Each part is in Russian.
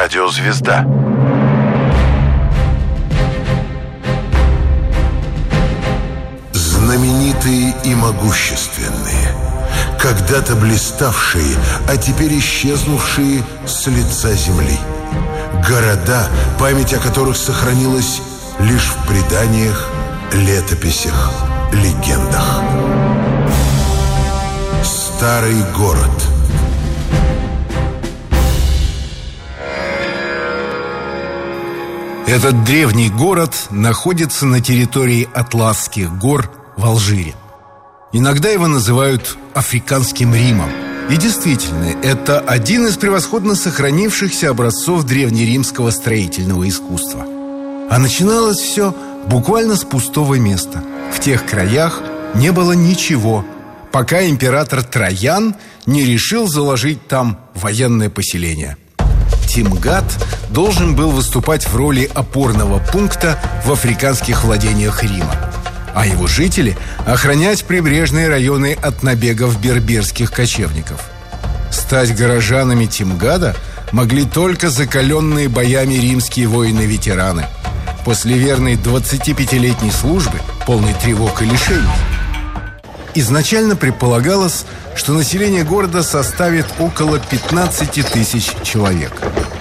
Радиозвезда. Знаменитые и могущественные, когда-то блиставшие, а теперь исчезнувшие с лица земли. Города, память о которых сохранилась лишь в преданиях, летописях, легендах. Старый город. Этот древний город находится на территории Атласских гор в Алжире. Иногда его называют Африканским Римом. И действительно, это один из превосходно сохранившихся образцов древнеримского строительного искусства. А начиналось все буквально с пустого места. В тех краях не было ничего, пока император Троян не решил заложить там военное поселение. Тимгат должен был выступать в роли опорного пункта в африканских владениях Рима, а его жители – охранять прибрежные районы от набегов берберских кочевников. Стать горожанами Тимгада могли только закаленные боями римские воины-ветераны. После верной 25-летней службы, полной тревог и лишений. Изначально предполагалось, что население города составит около 15 тысяч человек.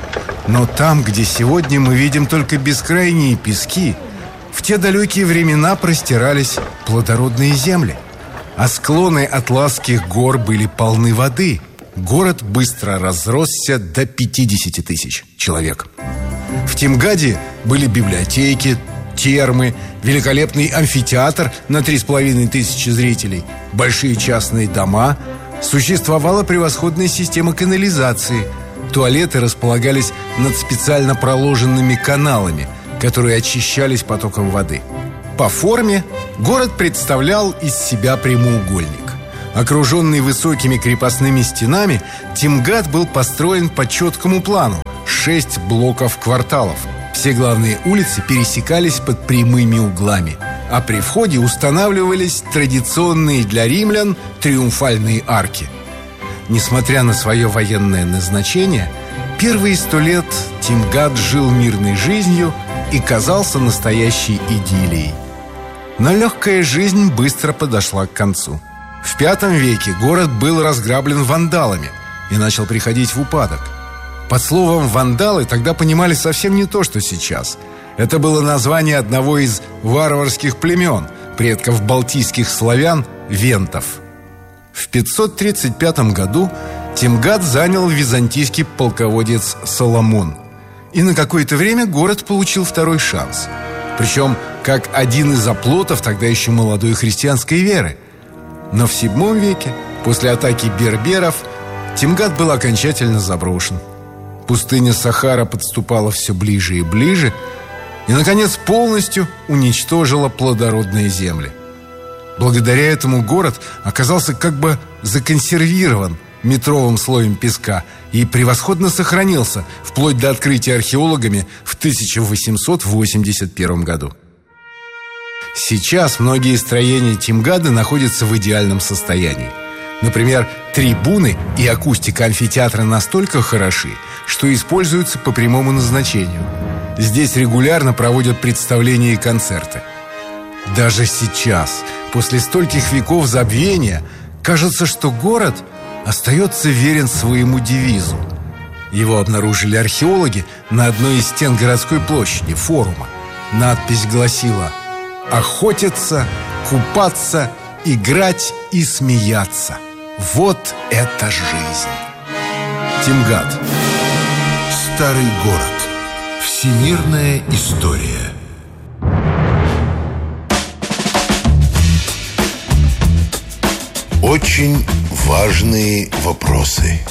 Но там, где сегодня мы видим только бескрайние пески, в те далекие времена простирались плодородные земли, а склоны Атласских гор были полны воды. Город быстро разросся до 50 тысяч человек. В Тимгаде были библиотеки, термы, великолепный амфитеатр на 3500 зрителей, большие частные дома. Существовала превосходная система канализации. Туалеты располагались над специально проложенными каналами, которые очищались потоком воды. По форме город представлял из себя прямоугольник. Окруженный высокими крепостными стенами, Тимгад был построен по четкому плану. 6 блоков кварталов. Все главные улицы пересекались под прямыми углами, а при входе устанавливались традиционные для римлян триумфальные арки. Несмотря на свое военное назначение, первые 100 лет Тимгад жил мирной жизнью и казался настоящей идиллией. Но легкая жизнь быстро подошла к концу. В V веке город был разграблен вандалами и начал приходить в упадок. Под словом «вандалы» тогда понимали совсем не то, что сейчас. Это было название одного из варварских племен, предков балтийских славян – вентов. В 535 году Тимгад занял византийский полководец Соломон. И на какое-то время город получил второй шанс. Причем как один из оплотов тогда еще молодой христианской веры. Но в VII веке, после атаки берберов, Тимгад был окончательно заброшен. Пустыня Сахара подступала все ближе и ближе и, наконец, полностью уничтожила плодородные земли. Благодаря этому город оказался как бы законсервирован метровым слоем песка и превосходно сохранился вплоть до открытия археологами в 1881 году. Сейчас многие строения Тимгада находятся в идеальном состоянии. Например, трибуны и акустика амфитеатра настолько хороши, что используются по прямому назначению. Здесь регулярно проводят представления и концерты. Даже сейчас, после стольких веков забвения, кажется, что город остается верен своему девизу. Его обнаружили археологи на одной из стен городской площади, форума. Надпись гласила: «Охотиться, купаться, играть и смеяться. Вот это жизнь!» Тимгад. Старый город. Всемирная история. Очень важные вопросы.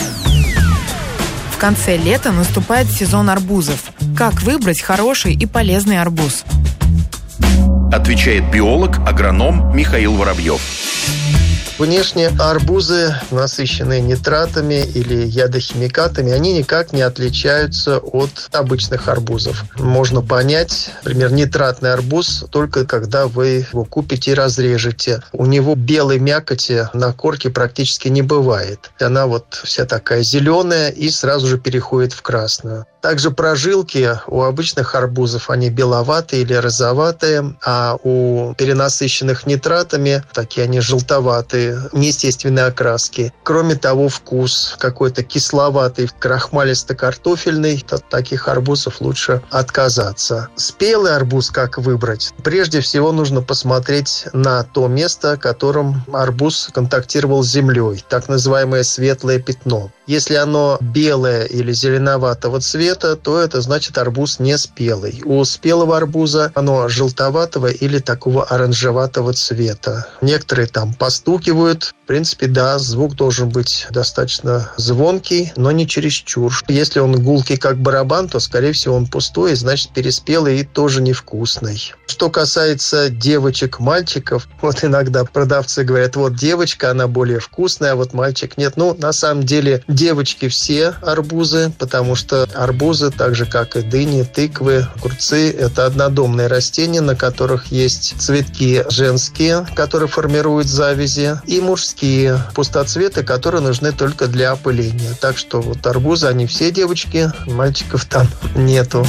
В конце лета наступает сезон арбузов. Как выбрать хороший и полезный арбуз? Отвечает биолог, агроном Михаил Воробьев. Внешне арбузы, насыщенные нитратами или ядохимикатами, они никак не отличаются от обычных арбузов. Можно понять, например, нитратный арбуз только когда вы его купите и разрежете. У него белой мякоти на корке практически не бывает. Она вот вся такая зеленая и сразу же переходит в красную. Также прожилки у обычных арбузов, они беловатые или розоватые, а у перенасыщенных нитратами такие они желтоватые, неестественной окраски. Кроме того, вкус какой-то кисловатый, крахмалисто-картофельный. От таких арбузов лучше отказаться. Спелый арбуз как выбрать? Прежде всего нужно посмотреть на то место, которым арбуз контактировал с землей, так называемое светлое пятно. Если оно белое или зеленоватого цвета, то это значит арбуз не спелый. У спелого арбуза оно желтоватого или такого оранжеватого цвета. Некоторые там постукивают. В принципе, да, звук должен быть достаточно звонкий, но не чересчур. Если он гулкий как барабан, то, скорее всего, он пустой, значит, переспелый и тоже невкусный. Что касается девочек, мальчиков, вот иногда продавцы говорят, вот девочка, она более вкусная, а вот мальчик нет. Ну, на самом деле, девочки все арбузы, потому что арбузы, так же как и дыни, тыквы, огурцы, это однодомные растения, на которых есть цветки женские, которые формируют завязи, и мужские пустоцветы, которые нужны только для опыления. Так что вот арбузы, они все девочки, мальчиков там нету.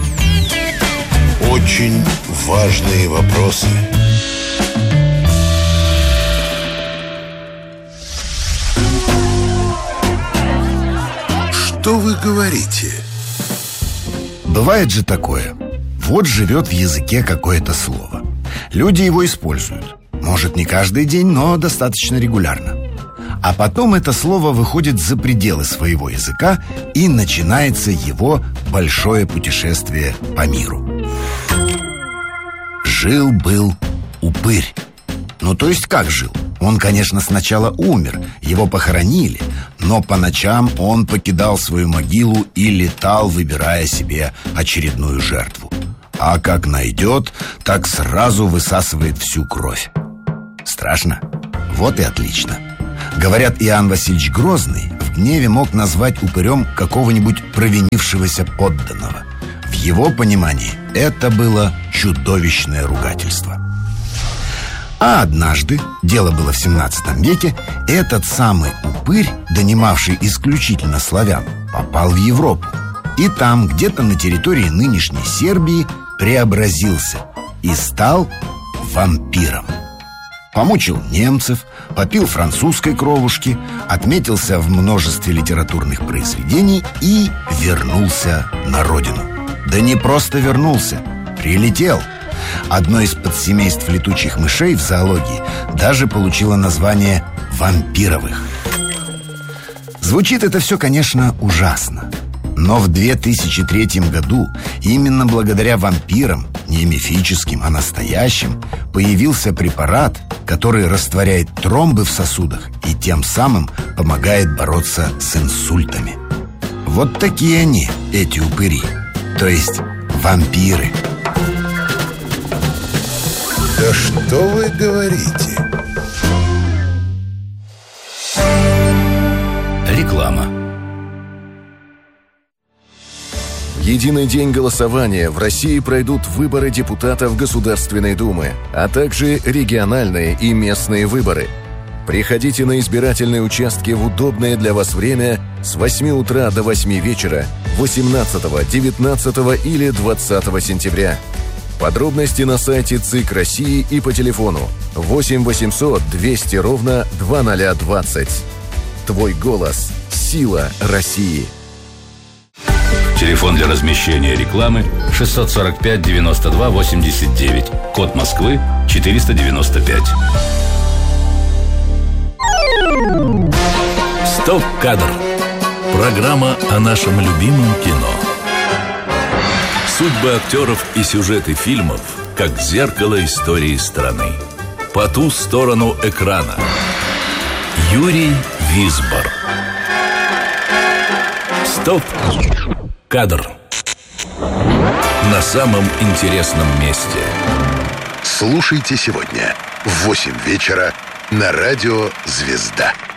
Очень важные вопросы. Что вы говорите? Бывает же такое. Вот живет в языке какое-то слово. Люди его используют. Может, не каждый день, но достаточно регулярно. А потом это слово выходит за пределы своего языка, и начинается его большое путешествие по миру. Жил-был упырь. Ну, то есть как жил? Он, конечно, сначала умер, его похоронили, но по ночам он покидал свою могилу и летал, выбирая себе очередную жертву. А как найдет, так сразу высасывает всю кровь. Страшно? Вот и отлично. Говорят, Иоанн Васильевич Грозный в гневе мог назвать упырем какого-нибудь провинившегося подданного. В его понимании это было чудовищное ругательство. А однажды, дело было в 17 веке, этот самый упырь, донимавший исключительно славян, попал в Европу. И там, где-то на территории нынешней Сербии, преобразился и стал вампиром. Помучил немцев, попил французской кровушки, отметился в множестве литературных произведений и вернулся на родину. Да не просто вернулся, прилетел. Одно из подсемейств летучих мышей в зоологии даже получило название вампировых. Звучит это все, конечно, ужасно. Но в 2003 году именно благодаря вампирам, не мифическим, а настоящим, появился препарат, который растворяет тромбы в сосудах и тем самым помогает бороться с инсультами. Вот такие они, эти упыри, то есть вампиры. Да что вы говорите? Реклама. В единый день голосования в России пройдут выборы депутатов Государственной Думы, а также региональные и местные выборы. Приходите на избирательные участки в удобное для вас время с 8 утра до 8 вечера 18, 19 или 20 сентября. Подробности на сайте ЦИК России и по телефону 8 800 200 ровно 2020. Твой голос – сила России. Телефон для размещения рекламы 645 92 89. Код Москвы 495. Стоп-кадр. Программа о нашем любимом кино. Судьбы актеров и сюжеты фильмов, как зеркало истории страны. По ту сторону экрана. Юрий Висбор. Стоп-кадр. На самом интересном месте. Слушайте сегодня в 8 вечера на радио «Звезда».